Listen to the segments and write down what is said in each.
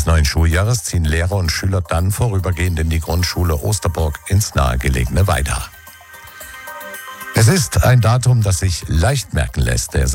des neuen Schuljahres ziehen Lehrer und Schüler dann vorübergehend in die Grundschule Osterburg ins nahegelegene Weida. Es ist ein Datum, das sich leicht merken lässt. Der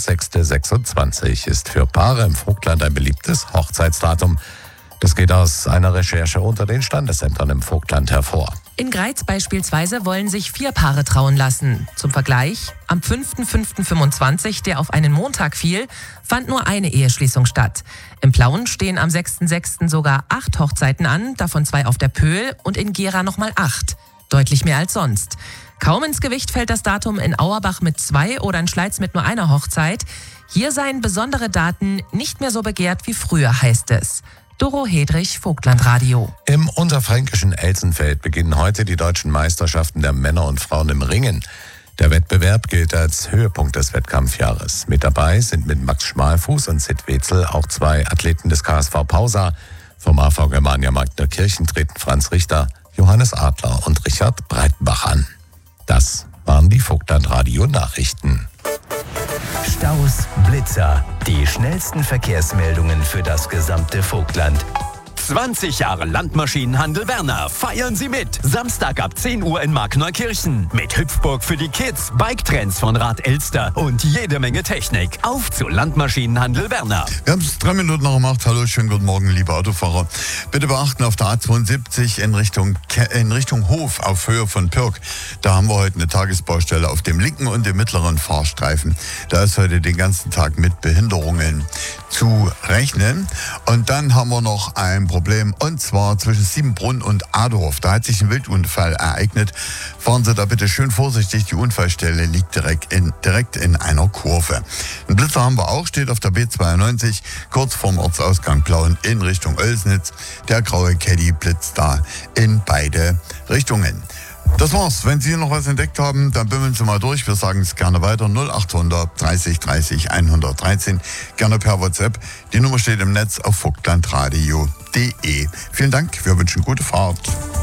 6.6.26 ist für Paare im Vogtland ein beliebtes Hochzeitsdatum. Das geht aus einer Recherche unter den Standesämtern im Vogtland hervor. In Greiz beispielsweise wollen sich 4 Paare trauen lassen. Zum Vergleich, am 5.5.25, der auf einen Montag fiel, fand nur eine Eheschließung statt. Im Plauen stehen am 6.6. sogar 8 Hochzeiten an, davon 2 auf der Pöhl und in Gera nochmal 8. Deutlich mehr als sonst. Kaum ins Gewicht fällt das Datum in Auerbach mit 2 oder in Schleiz mit nur einer Hochzeit. Hier seien besondere Daten nicht mehr so begehrt wie früher, heißt es. Doro Hedrich, Vogtlandradio. Im unterfränkischen Elsenfeld beginnen heute die deutschen Meisterschaften der Männer und Frauen im Ringen. Der Wettbewerb gilt als Höhepunkt des Wettkampfjahres. Mit dabei sind mit Max Schmalfuß und Sid Wetzel auch 2 Athleten des KSV Pausa. Vom AV Germania Magnerkirchen treten Franz Richter, Johannes Adler und Richard Breitenbach an. Das waren die Vogtlandradio-Nachrichten. Staus, Blitzer, die schnellsten Verkehrsmeldungen für das gesamte Vogtland. 20 Jahre Landmaschinenhandel Werner. Feiern Sie mit. Samstag ab 10 Uhr in Markneukirchen. Mit Hüpfburg für die Kids, Biketrends von Rad Elster und jede Menge Technik. Auf zu Landmaschinenhandel Werner. Wir haben es 3 Minuten nach 8. Hallo, schönen guten Morgen, liebe Autofahrer. Bitte beachten, auf der A72 in Richtung Hof auf Höhe von Pirk. Da haben wir heute eine Tagesbaustelle auf dem linken und dem mittleren Fahrstreifen. Da ist heute den ganzen Tag mit Behinderungen zu rechnen. Und dann haben wir noch ein Problem, und zwar zwischen Siebenbrunn und Adorf. Da hat sich ein Wildunfall ereignet. Fahren Sie da bitte schön vorsichtig. Die Unfallstelle liegt direkt in einer Kurve. Ein Blitzer haben wir auch, steht auf der B92, kurz vorm Ortsausgang Plauen in Richtung Oelsnitz. Der graue Caddy blitzt da in beide Richtungen. Das war's. Wenn Sie noch was entdeckt haben, dann bimmeln Sie mal durch. Wir sagen es gerne weiter. 0800 30 30 113. Gerne per WhatsApp. Die Nummer steht im Netz auf vogtlandradio.de. Vielen Dank. Wir wünschen gute Fahrt.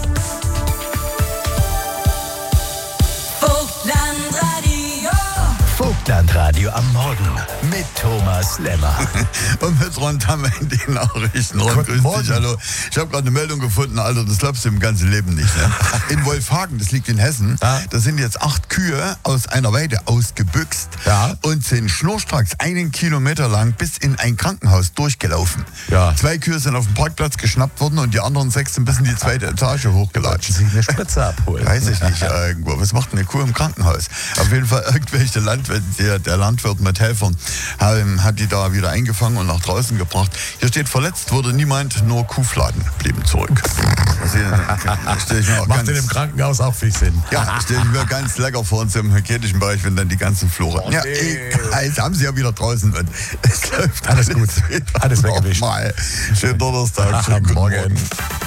Vogtlandradio am Morgen mit Thomas Lemmer. Und mit rund haben wir in den Nachrichten. Ron, grüß dich, hallo. Ich habe gerade eine Meldung gefunden, Alter, das glaubst du im ganzen Leben nicht. Ne? In Wolfhagen, das liegt in Hessen, da sind jetzt 8 Kühe aus einer Weide ausgebüxt und sind schnurstracks 1 Kilometer lang bis in ein Krankenhaus durchgelaufen. 2 Kühe sind auf dem Parkplatz geschnappt worden und die anderen 6 sind bis in die 2. Etage hochgelatscht. Sie eine Spritze abholen. Weiß ich nicht, irgendwo. Was macht eine Kuh im Krankenhaus? Auf jeden Fall irgendwelche der Landwirt mit Helfern hat die da wieder eingefangen und nach draußen gebracht. Hier steht, verletzt wurde niemand, nur Kuhfladen blieben zurück. Macht in dem Krankenhaus auch viel Sinn. Ja, stelle ich mir ganz lecker vor uns im hygienischen Bereich, wenn dann die ganzen Flore. Ja, egal, jetzt haben sie ja wieder draußen und es läuft alles gut. Alles weggewischt. Schönen Donnerstag, schönen guten Morgen.